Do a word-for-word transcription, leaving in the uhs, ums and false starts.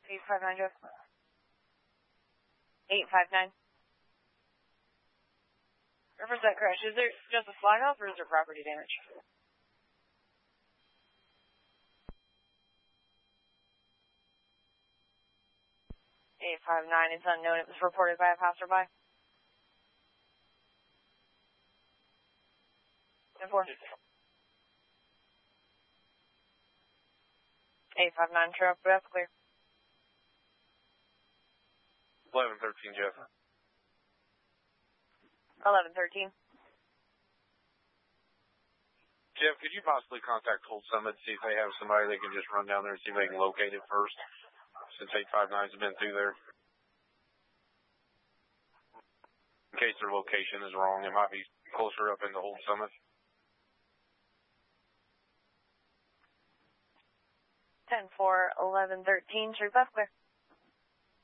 eight five nine, Jeff. eight five nine. Reference that crash. Is there just a flag off or is there property damage? eight five nine, it's unknown. It was reported by a passerby. ten four. eight five nine, truck, that's clear. eleven thirteen, Jeff. eleven thirteen. Jeff, could you possibly contact Hold Summit, see if they have somebody they can just run down there and see if they can locate it first, since eight five nine's been through there? In case their location is wrong, it might be closer up in the Hold Summit. ten four, eleven thirteen, True, that's clear.